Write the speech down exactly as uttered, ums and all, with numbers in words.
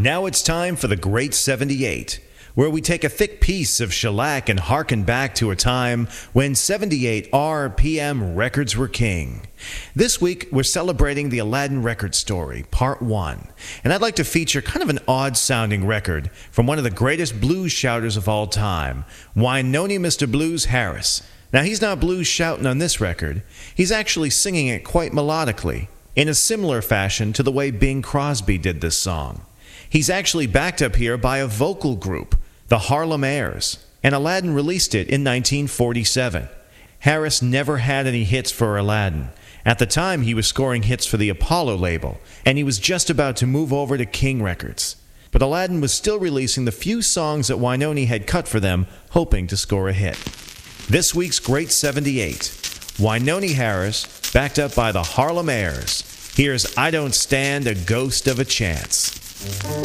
Now it's time for the Great seventy-eight, where we take a thick piece of shellac and harken back to a time when seventy-eight R P M records were king. This week, we're celebrating the Aladdin Record Story, Part one, and I'd like to feature kind of an odd-sounding record from one of the greatest blues shouters of all time, Wynonie Mister Blues Harris. Now, he's not blues shouting on this record. He's actually singing it quite melodically, in a similar fashion to the way Bing Crosby did this song. He's actually backed up here by a vocal group, the Harlem Airs, and Aladdin released it in nineteen forty-seven. Harris never had any hits for Aladdin. At the time, he was scoring hits for the Apollo label, and he was just about to move over to King Records. But Aladdin was still releasing the few songs that Wynonie had cut for them, hoping to score a hit. This week's Great seventy-eight, Wynonie Harris, backed up by the Harlem Airs. Here's I Don't Stand a Ghost of a Chance.